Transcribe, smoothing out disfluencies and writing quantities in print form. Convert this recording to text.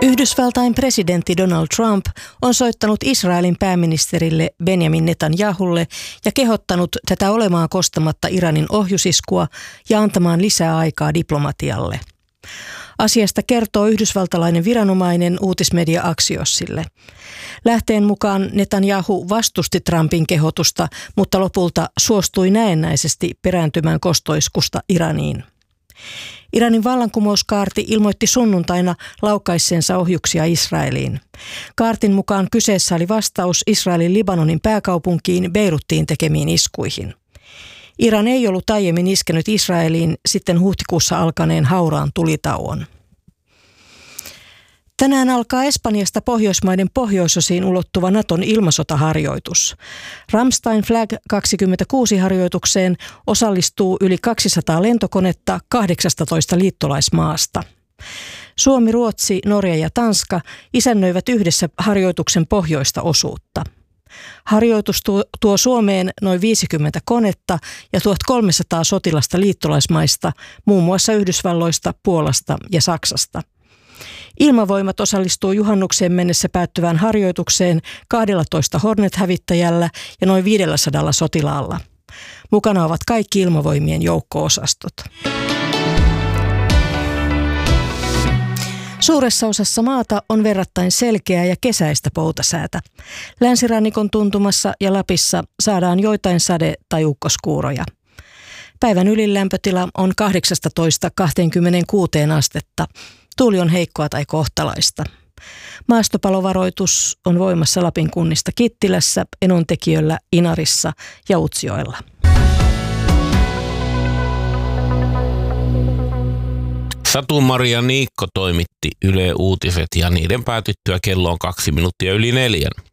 Yhdysvaltain presidentti Donald Trump on soittanut Israelin pääministerille Benjamin Netanyahulle ja kehottanut tätä olemaan kostamatta Iranin ohjusiskua ja antamaan lisää aikaa diplomatialle. Asiasta kertoo yhdysvaltalainen viranomainen uutismedia Axiosille. Lähteen mukaan Netanyahu vastusti Trumpin kehotusta, mutta lopulta suostui näennäisesti perääntymään kostoiskusta Iraniin. Iranin vallankumouskaarti ilmoitti sunnuntaina laukaisseensa ohjuksia Israeliin. Kaartin mukaan kyseessä oli vastaus Israelin Libanonin pääkaupunkiin Beiruttiin tekemiin iskuihin. Iran ei ollut aiemmin iskenyt Israeliin sitten huhtikuussa alkaneen hauraan tulitauon. Tänään alkaa Espanjasta Pohjoismaiden pohjoisosiin ulottuva Naton ilmasotaharjoitus. Ramstein Flag 26-harjoitukseen osallistuu yli 200 lentokonetta 18 liittolaismaasta. Suomi, Ruotsi, Norja ja Tanska isännöivät yhdessä harjoituksen pohjoista osuutta. Harjoitus tuo Suomeen noin 50 konetta ja 1300 sotilasta liittolaismaista, muun muassa Yhdysvalloista, Puolasta ja Saksasta. Ilmavoimat osallistuu juhannukseen mennessä päättyvään harjoitukseen 12 Hornet-hävittäjällä ja noin 500 sotilaalla. Mukana ovat kaikki ilmavoimien joukko-osastot. Suuressa osassa maata on verrattain selkeää ja kesäistä poutasäätä. Länsirannikon tuntumassa ja Lapissa saadaan joitain sade- tai ukkoskuuroja. Päivän ylilämpötila on 18–26 astetta. Tuuli on heikkoa tai kohtalaista. Maastopalovaroitus on voimassa Lapin kunnista Kittilässä, Enontekiöllä, Inarissa ja Utsjoella. Satu-Maria Niikko toimitti Yle Uutiset ja niiden päätyttyä kello on 2 minuuttia yli 4.